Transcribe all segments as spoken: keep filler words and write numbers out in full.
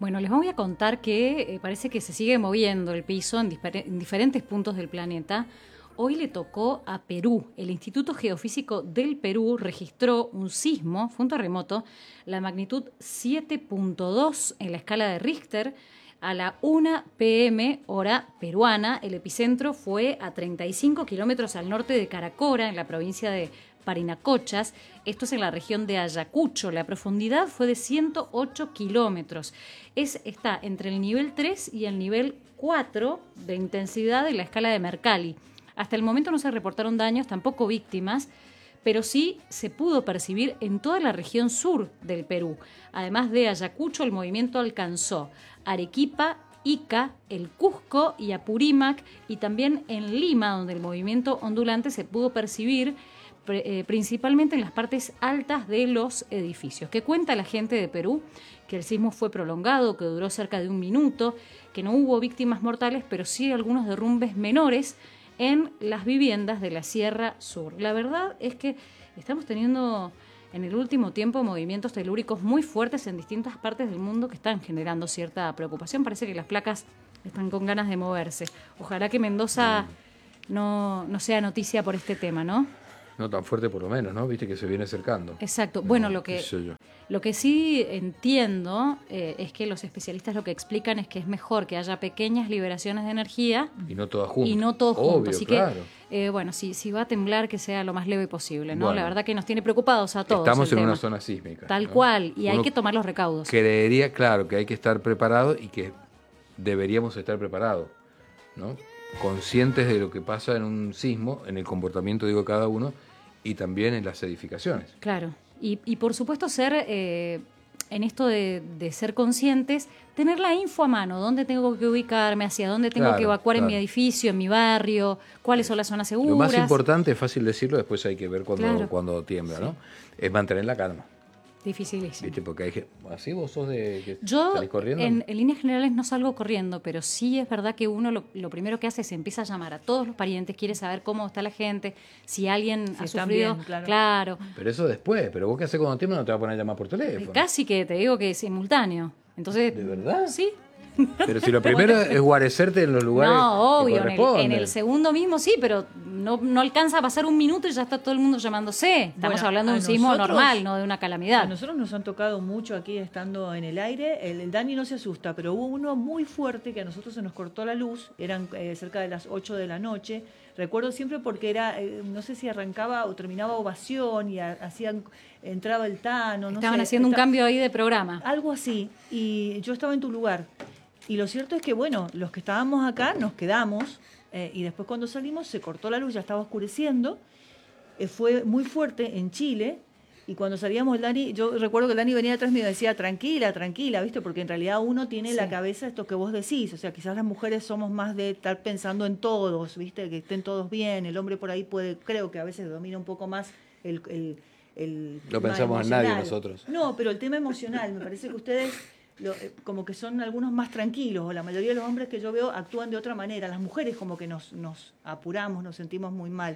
Bueno, les voy a contar que eh, parece que se sigue moviendo el piso en, disper- en diferentes puntos del planeta. Hoy le tocó a Perú. El Instituto Geofísico del Perú registró un sismo, fue un terremoto, la magnitud siete punto dos en la escala de Richter a la una pe eme hora peruana. El epicentro fue a treinta y cinco kilómetros al norte de Caracora, en la provincia de Parinacochas. Esto es en la región de Ayacucho. La profundidad fue de ciento ocho kilómetros. Es, está entre el nivel tres y el nivel cuatro de intensidad de la escala de Mercalli. Hasta el momento no se reportaron daños, tampoco víctimas, pero sí se pudo percibir en toda la región sur del Perú. Además de Ayacucho, el movimiento alcanzó Arequipa, Ica, el Cusco y Apurímac, y también en Lima, donde el movimiento ondulante se pudo percibir eh, principalmente en las partes altas de los edificios. ¿Qué cuenta la gente de Perú? Que el sismo fue prolongado, que duró cerca de un minuto, que no hubo víctimas mortales, pero sí algunos derrumbes menores en las viviendas de la Sierra Sur. La verdad es que estamos teniendo en el último tiempo movimientos telúricos muy fuertes en distintas partes del mundo que están generando cierta preocupación. Parece que las placas están con ganas de moverse. Ojalá que Mendoza no, no sea noticia por este tema, ¿no? No tan fuerte por lo menos, ¿no? Viste que se viene acercando. Exacto. Bueno, lo que, lo que sí entiendo eh, es que los especialistas lo que explican es que es mejor que haya pequeñas liberaciones de energía. Y no todas juntas. Y no todos Obvio, juntos. Así claro. que, eh, bueno, si, si va a temblar, que sea lo más leve posible, ¿no? Bueno, la verdad que nos tiene preocupados a todos. Estamos en tema. una zona sísmica. Tal ¿no? cual. Y Uno hay que tomar los recaudos. Creería, claro, que hay que estar preparado y que deberíamos estar preparados, ¿no? Conscientes de lo que pasa en un sismo, en el comportamiento, digo, de cada uno, y también en las edificaciones. Claro, y, y por supuesto ser, eh, en esto de, de ser conscientes, tener la info a mano, dónde tengo que ubicarme, hacia dónde tengo Claro, que evacuar claro. en mi edificio, en mi barrio, cuáles son las zonas seguras. Lo más importante, es fácil decirlo, después hay que ver cuando, Claro. cuando tiembla, Sí. ¿no? Es mantener la calma. Dificilísimo. ¿Viste? Porque hay que... ¿Así vos sos de que Yo, salís corriendo? en, en líneas generales, no salgo corriendo, pero sí es verdad que uno lo, lo primero que hace es empieza a llamar a todos los parientes, quiere saber cómo está la gente, si alguien Si ha están sufrido. bien, claro. claro. Pero eso después. Pero vos qué haces cuando tiembla, no te vas a poner a llamar por teléfono. Casi que te digo que es simultáneo. Entonces, ¿De verdad? Sí. Pero si lo primero es guarecerte en los lugares No, que obvio, en el, corresponden. en el segundo mismo sí, pero no, no alcanza a pasar un minuto y ya está todo el mundo llamándose. Estamos Bueno, hablando de a un sismo nosotros- normal, no de una A calamidad. nosotros nos han tocado mucho aquí estando en el aire. El, el Dani no se asusta, pero hubo uno muy fuerte que a nosotros se nos cortó la luz. Eran eh, cerca de las ocho de la noche. Recuerdo siempre porque era, eh, no sé si arrancaba o terminaba ovación y ha- hacían, entraba el Tano. No Estaban sé, haciendo un esta- cambio ahí de programa. Algo así. Y yo estaba en tu lugar. Y lo cierto es que, bueno, los que estábamos acá nos quedamos. eh, y después cuando salimos se cortó la luz, ya estaba oscureciendo. Eh, fue muy fuerte en Chile. Y cuando salíamos, el Dani, yo recuerdo que el Dani venía detrás mío y decía, tranquila, tranquila, ¿viste? Porque en realidad uno tiene Sí. la cabeza esto que vos decís. O sea, quizás las mujeres somos más de estar pensando en todos, ¿viste? Que estén todos bien. El hombre por ahí puede, creo que a veces domina un poco más el... el, el No tema pensamos en nadie emocional. nosotros. No, pero el tema emocional, me parece que ustedes lo- eh, como que son algunos más tranquilos, o la mayoría de los hombres que yo veo actúan de otra manera. Las mujeres como que nos, nos apuramos, nos sentimos muy mal.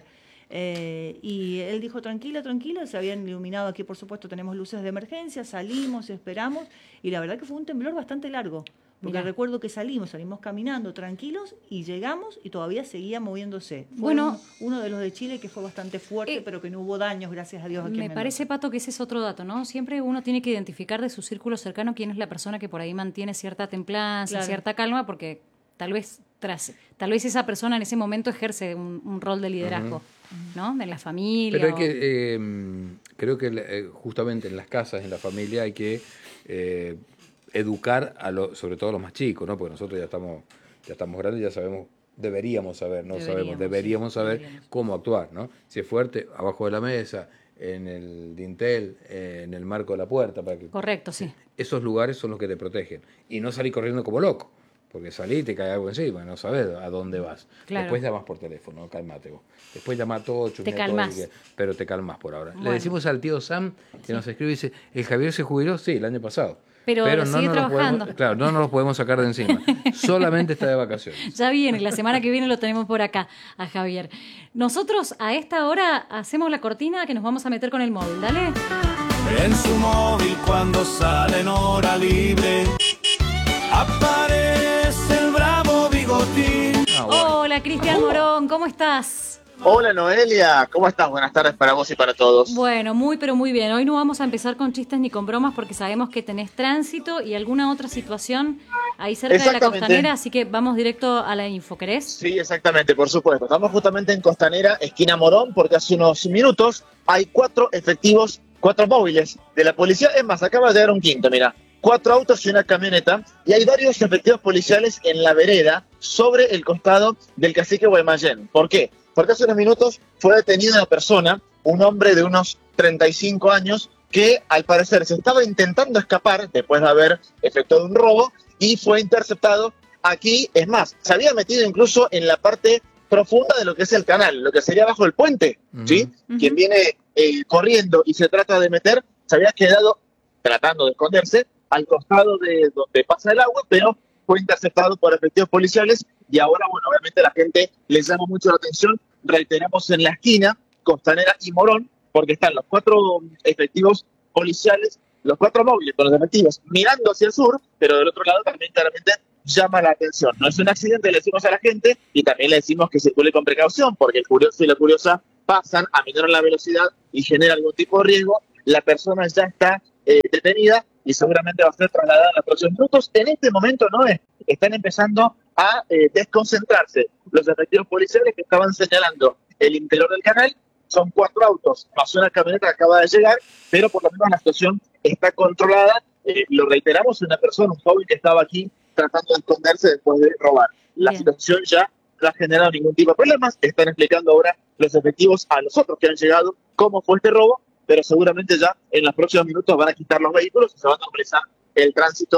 Eh, y él dijo, tranquila, tranquila, se habían iluminado aquí, por supuesto, tenemos luces de emergencia, salimos, esperamos, y la verdad que fue un temblor bastante largo. Porque Mirá. recuerdo que salimos, salimos caminando tranquilos y llegamos y todavía seguía moviéndose. Fue Bueno, un- uno de los de Chile que fue bastante fuerte, eh, pero que no hubo daños, gracias a Dios. Aquí en Me Mendoza. parece, Pato, que ese es otro dato, ¿no? Siempre uno tiene que identificar de su círculo cercano quién es la persona que por ahí mantiene cierta templanza, Claro. cierta calma, porque tal vez tras, tal vez esa persona en ese momento ejerce un, un rol de liderazgo, ¿no? En la familia. Pero hay o- que, eh, creo que eh, justamente en las casas, en la familia, hay que eh, educar, a lo, sobre todo a los más chicos, ¿no? Porque nosotros ya estamos, ya estamos grandes, ya sabemos, deberíamos saber, no Deberíamos, sabemos, deberíamos sí, saber deberíamos. cómo actuar, ¿no? Si es fuerte, abajo de la mesa, en el dintel, eh, en el marco de la puerta, para que Correcto, sí. esos lugares son los que te protegen. Y no salir corriendo como loco, porque salí y te cae algo encima, no sabes a dónde vas. Claro. Después llamas por teléfono, calmate vos. Después llama a todo, chusmea todo, calmás. y que- pero te calmas por ahora. Bueno. Le decimos al tío Sam, que nos escribe y dice, ¿el Javier se jubiló? Sí, el año pasado. Pero sigue nos lo trabajando. podemos- claro, no nos lo podemos sacar de encima. Solamente está de vacaciones. Ya viene, la semana que viene lo tenemos por acá, a Javier. Nosotros a esta hora hacemos la cortina que nos vamos a meter con el móvil, ¿dale? En su móvil cuando sale en hora libre aparece el bravo bigotín. Ah, bueno. Hola, Cristian Morón, ¿cómo estás? Hola Noelia, ¿cómo estás? Buenas tardes para vos y para todos. Bueno, muy pero muy bien. Hoy no vamos a empezar con chistes ni con bromas porque sabemos que tenés tránsito y alguna otra situación ahí cerca de la Costanera, así que vamos directo a la info, ¿querés? Sí, exactamente, por supuesto. Estamos justamente en Costanera, esquina Morón, porque hace unos minutos hay cuatro efectivos, cuatro móviles de la policía. Es más, acaba de llegar un quinto, mira. Cuatro autos y una camioneta, y hay varios efectivos policiales en la vereda sobre el costado del cacique Guaymallén. ¿Por qué? Porque hace unos minutos fue detenida una persona, un hombre de unos treinta y cinco años, que al parecer se estaba intentando escapar después de haber efectuado un robo y fue interceptado aquí. Es más, se había metido incluso en la parte profunda de lo que es el canal, lo que sería bajo el puente, uh-huh. ¿sí? Uh-huh. Quien viene eh, corriendo y se trata de meter, se había quedado tratando de esconderse al costado de donde pasa el agua, pero fue interceptado por efectivos policiales y ahora, bueno, obviamente la gente les llama mucho la atención. Reiteramos en la esquina, Costanera y Morón, porque están los cuatro efectivos policiales, los cuatro móviles con los efectivos mirando hacia el sur, pero del otro lado también claramente llama la atención. No es un accidente, le decimos a la gente, y también le decimos que circule con precaución, porque el curioso y la curiosa pasan, aminoran la velocidad y genera algún tipo de riesgo. La persona ya está eh, detenida y seguramente va a ser trasladada en los próximos minutos. En este momento no es, están empezando a eh, desconcentrarse los efectivos policiales que estaban señalando el interior del canal. Son cuatro autos, más una camioneta que acaba de llegar, pero por lo menos la situación está controlada. Eh, lo reiteramos, una persona, un joven que estaba aquí tratando de esconderse después de robar. La Bien. situación ya no ha generado ningún tipo de problemas. Están explicando ahora los efectivos a los otros que han llegado cómo fue este robo, pero seguramente ya en los próximos minutos van a quitar los vehículos y se va a normalizar el tránsito